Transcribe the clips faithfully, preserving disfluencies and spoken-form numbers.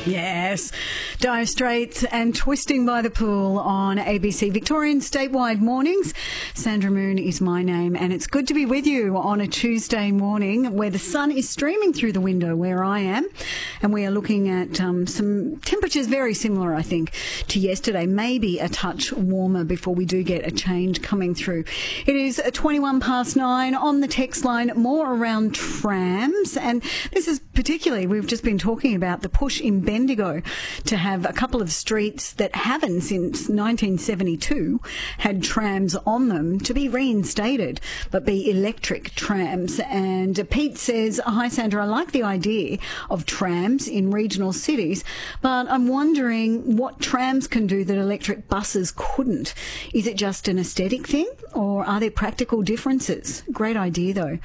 Yes, Dire Straits and Twisting by the Pool on A B C Victorian Statewide Mornings. Sandra Moon is my name, and it's good to be with you on a Tuesday morning where the sun is streaming through the window where I am, and we are looking at um, some temperatures very similar, I think, to yesterday, maybe a touch warmer before we do get a change coming through. It is twenty-one past nine on the text line, more around trams, and this is particularly, we've just been talking about the push in Bendigo to have a couple of streets that haven't since nineteen seventy-two had trams on them to be reinstated, but be electric trams. And Pete says, hi Sandra, I like the idea of trams in regional cities, but I'm wondering what trams can do that electric buses couldn't. Is it just an aesthetic thing, or are there practical differences? Great idea though.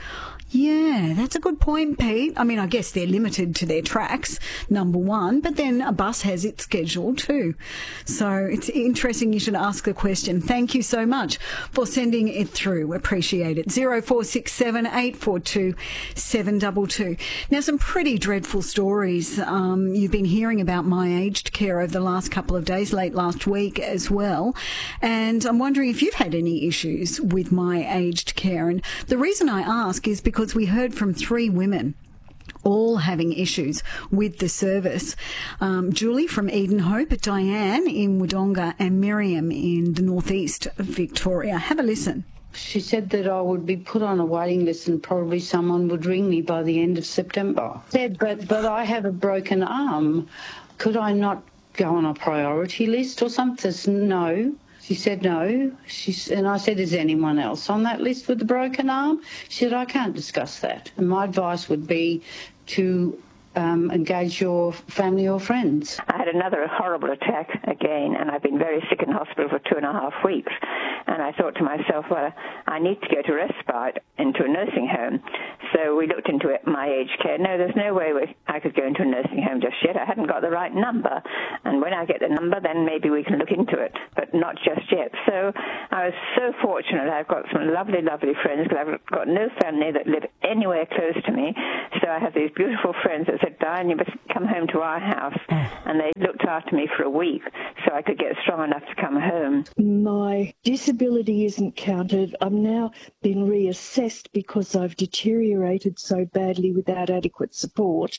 Yeah, that's a good point, Pete. I mean, I guess they're limited to their tracks, number one, but then a bus has its schedule too. So it's interesting you should ask the question. Thank you so much for sending it through. Appreciate it. zero four six seven, eight four two, seven two two. Now, some pretty dreadful stories um, you've been hearing about my aged care over the last couple of days, late last week as well. And I'm wondering if you've had any issues with my aged care. And the reason I ask is because Because we heard from three women all having issues with the service. Um, Julie from Eden Hope, Diane in Wodonga, and Miriam in the northeast of Victoria. Have a listen. She said that I would be put on a waiting list and probably someone would ring me by the end of September. Said, but, but I have a broken arm. Could I not go on a priority list or something? No. She said no. She, and I said, is anyone else on that list with a broken arm? She said, I can't discuss that. And my advice would be to um, engage your family or friends. I had another horrible attack again, and I've been very sick in hospital for two and a half weeks. And I thought to myself, well, I need to go to respite into a nursing home. So we looked into it, my aged care. No, there's no way we, I could go into a nursing home just yet. I hadn't got the right number. And when I get the number, then maybe we can look into it, but not just yet. So I was so fortunate. I've got some lovely, lovely friends, because I've got no family that live anywhere close to me. So I have these beautiful friends that said, Diane, you must come home to our house. And they looked after me for a week so I could get strong enough to come home. My disability isn't counted. I'm now been reassessed because I've deteriorated so badly without adequate support,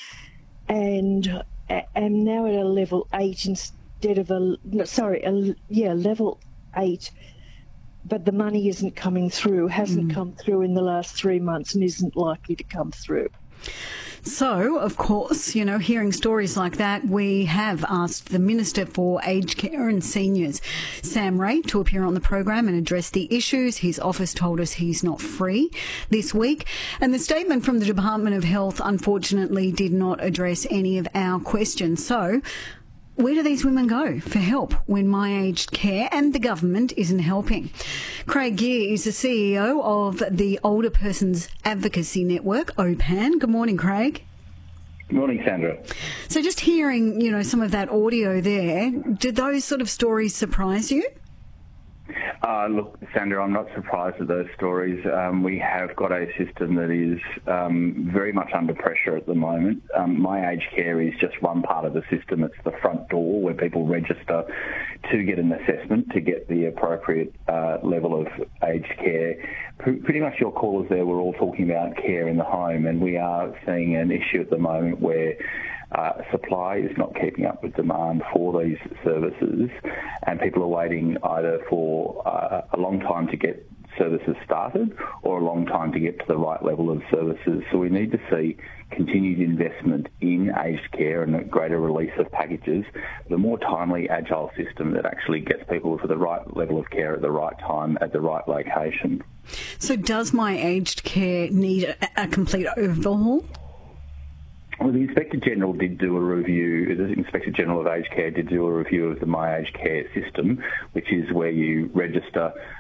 and am now at a level eight instead of a, no, sorry, a, yeah, level eight, but the money isn't coming through, hasn't mm. come through in the last three months and isn't likely to come through. So, of course, you know, hearing stories like that, we have asked the Minister for Aged Care and Seniors, Sam Ray, to appear on the program and address the issues. His office told us he's not free this week. And the statement from the Department of Health, unfortunately, did not address any of our questions. So, where do these women go for help when my aged care and the government isn't helping? Craig Gear is the C E O of the Older Persons Advocacy Network, O P A N. Good morning, Craig. Good morning, Sandra. So just hearing, you know, some of that audio there, did those sort of stories surprise you? Uh, look, Sandra, I'm not surprised at those stories. Um, we have got a system that is um, very much under pressure at the moment. Um, My Aged Care is just one part of the system. It's the front door where people register to get an assessment, to get the appropriate uh, level of aged care. P- pretty much your callers there were all talking about care in the home, and we are seeing an issue at the moment where Uh, supply is not keeping up with demand for these services, and people are waiting either for uh, a long time to get services started or a long time to get to the right level of services. So we need to see continued investment in aged care and a greater release of packages, the more timely, agile system that actually gets people to the right level of care at the right time at the right location. So does my aged care need a, a complete overhaul? Well, the Inspector General did do a review, the Inspector General of Aged Care did do a review of the My Aged Care system, which is where you register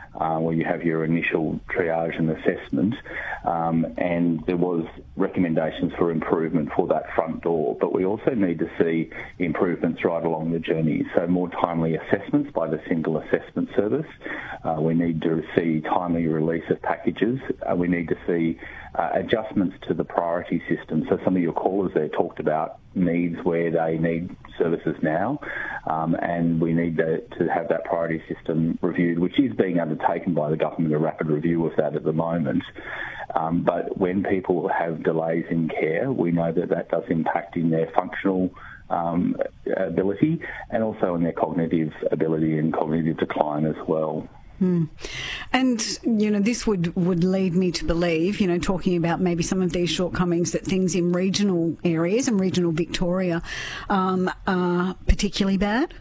uh, where you have your initial triage and assessment, um, and there was recommendations for improvement for that front door. But we also need to see improvements right along the journey, so more timely assessments by the single assessment service. Uh, we need to see timely release of packages. Uh, we need to see uh, adjustments to the priority system. So some of your callers there talked about needs where they need services now, um, and we need to, to have that priority system reviewed, which is being undertaken by the government, a rapid review of that at the moment. Um, but when people have delays in care, we know that that does impact in their functional um, ability and also in their cognitive ability and cognitive decline as well. Hmm. And, you know, this would, would lead me to believe, you know, talking about maybe some of these shortcomings, that things in regional areas and regional Victoria um, are particularly bad?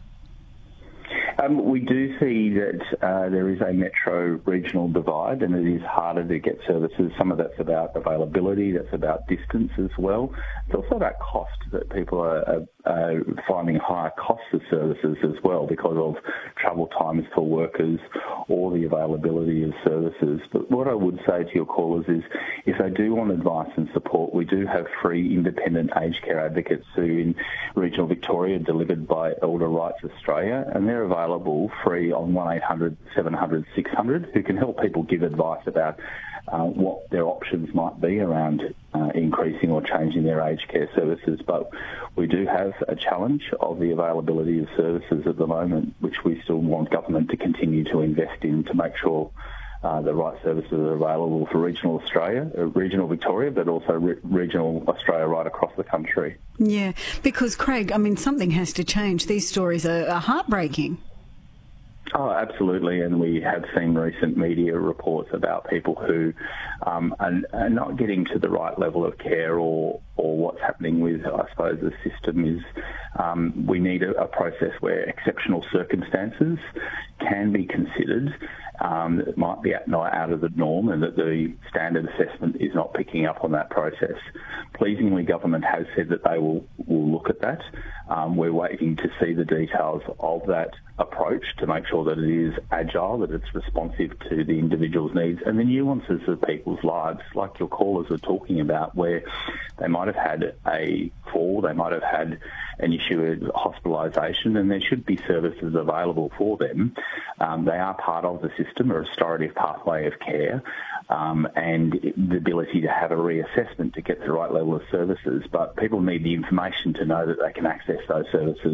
Um, we do see that uh, there is a metro regional divide, and it is harder to get services. Some of that's about availability, that's about distance as well. It's also about cost, that people are, are, are finding higher costs of services as well because of travel times for workers or the availability of services. But what I would say to your callers is, if they do want advice and support, we do have free independent aged care advocates who in regional Victoria delivered by Elder Rights Australia, and they're available free on one eight hundred seven hundred six hundred, who can help people give advice about uh, what their options might be around uh, increasing or changing their aged care services. But we do have a challenge of the availability of services at the moment, which we still want government to continue to invest in to make sure Uh, the right services are available for regional Australia, uh, regional Victoria, but also re- regional Australia right across the country. Yeah, because, Craig, I mean, something has to change. These stories are, are heartbreaking. Oh, absolutely, and we have seen recent media reports about people who um, are, are not getting to the right level of care, or or what's happening with, I suppose, the system is um, we need a, a process where exceptional circumstances can be considered. Um, it might be not out of the norm, and that the standard assessment is not picking up on that process. Pleasingly, government has said that they will, will look at that. Um, we're waiting to see the details of that approach to make sure that it is agile, that it's responsive to the individual's needs and the nuances of people's lives, like your callers are talking about, where they might have had a fall, they might have had an issue with hospitalisation, and there should be services available for them. Um, they are part of the system, a restorative pathway of care, um, and the ability to have a reassessment to get the right level of services. But people need the information to know that they can access those services